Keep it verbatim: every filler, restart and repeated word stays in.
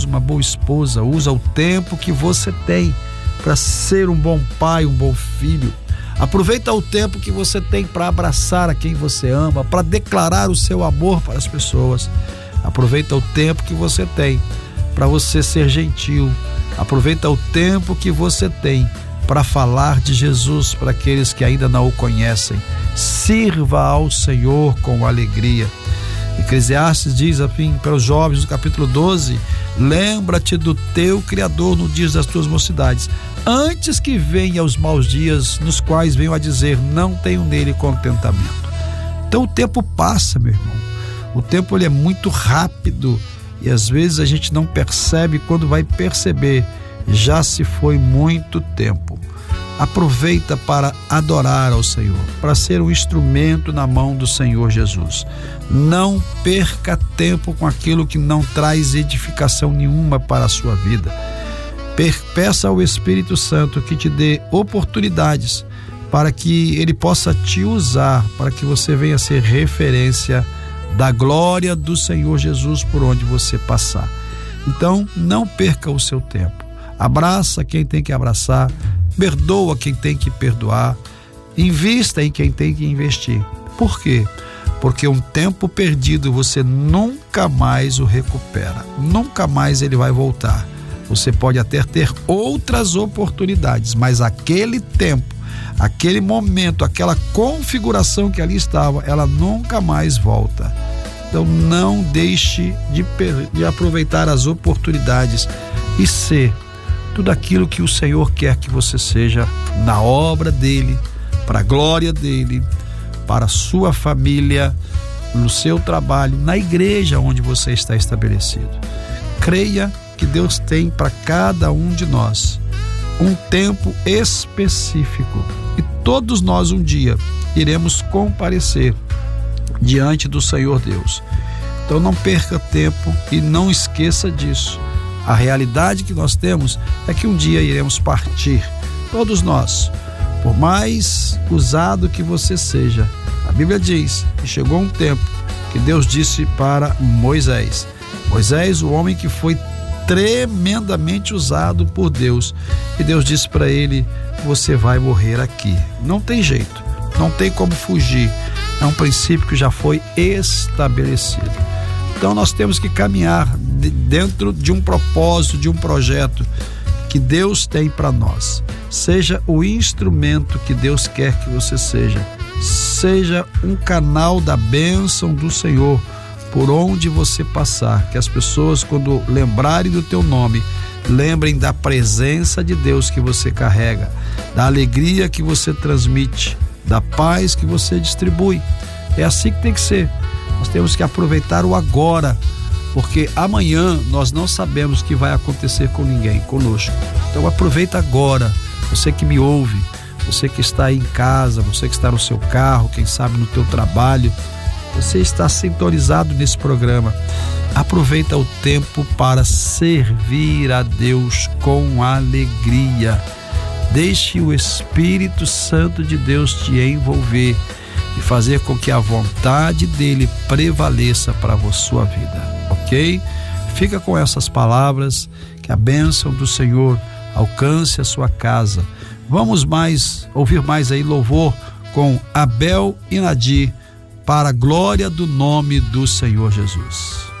esposo, uma boa esposa. Usa o tempo que você tem para ser um bom pai, um bom filho. Aproveita o tempo que você tem para abraçar a quem você ama, para declarar o seu amor para as pessoas. Aproveita o tempo que você tem para você ser gentil. Aproveita o tempo que você tem para falar de Jesus para aqueles que ainda não o conhecem. Sirva ao Senhor com alegria. Eclesiastes diz assim para os jovens no capítulo doze: lembra-te do teu Criador no dia das tuas mocidades, antes que venha os maus dias, nos quais venham a dizer, não tenho nele contentamento. Então o tempo passa, meu irmão. O tempo ele é muito rápido e às vezes a gente não percebe. Quando vai perceber, já se foi muito tempo. Aproveita para adorar ao Senhor, para ser um instrumento na mão do Senhor Jesus. Não perca tempo com aquilo que não traz edificação nenhuma para a sua vida. Peça ao Espírito Santo que te dê oportunidades para que ele possa te usar, para que você venha a ser referência da glória do Senhor Jesus por onde você passar. Então, não perca o seu tempo. Abraça quem tem que abraçar, perdoa quem tem que perdoar, invista em quem tem que investir. Por quê? Porque um tempo perdido você nunca mais o recupera, nunca mais ele vai voltar. Você pode até ter outras oportunidades, mas aquele tempo, aquele momento, aquela configuração que ali estava, ela nunca mais volta. Então não deixe de, de aproveitar as oportunidades e ser tudo aquilo que o Senhor quer que você seja na obra dele, para a glória dele, para a sua família, no seu trabalho, na igreja onde você está estabelecido. Creia que Deus tem para cada um de nós um tempo específico e todos nós um dia iremos comparecer diante do Senhor Deus. Então não perca tempo e não esqueça disso. A realidade que nós temos é que um dia iremos partir, todos nós. Por mais usado que você seja, a Bíblia diz que chegou um tempo que Deus disse para Moisés, Moisés, o homem que foi tremendamente usado por Deus, e Deus disse para ele, você vai morrer aqui. Não tem jeito, não tem como fugir, é um princípio que já foi estabelecido. Então nós temos que caminhar dentro de um propósito, de um projeto que Deus tem para nós. Seja o instrumento que Deus quer que você seja, seja um canal da bênção do Senhor por onde você passar, que as pessoas, quando lembrarem do teu nome, lembrem da presença de Deus que você carrega, da alegria que você transmite, da paz que você distribui. É assim que tem que ser. Nós temos que aproveitar o agora, porque amanhã nós não sabemos o que vai acontecer com ninguém, conosco. Então aproveita agora, você que me ouve, você que está aí em casa, você que está no seu carro, quem sabe no teu trabalho, você está sintonizado nesse programa. Aproveita o tempo para servir a Deus com alegria. Deixe o Espírito Santo de Deus te envolver e fazer com que a vontade dele prevaleça para a sua vida, ok? Fica com essas palavras, que a bênção do Senhor alcance a sua casa. Vamos mais, ouvir mais aí louvor com Abel e Nadir, para a glória do nome do Senhor Jesus.